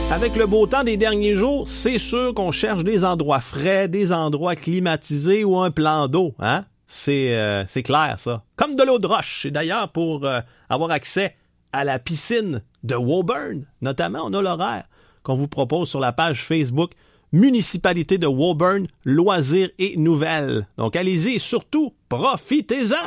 Avec le beau temps des derniers jours, c'est sûr qu'on cherche des endroits frais, des endroits climatisés ou un plan d'eau, hein? C'est clair, ça. Comme de l'eau de roche. Et d'ailleurs, pour avoir accès à la piscine de Woburn, notamment, on a l'horaire qu'on vous propose sur la page Facebook Municipalité de Woburn, Loisirs et Nouvelles. Donc allez-y et surtout, profitez-en!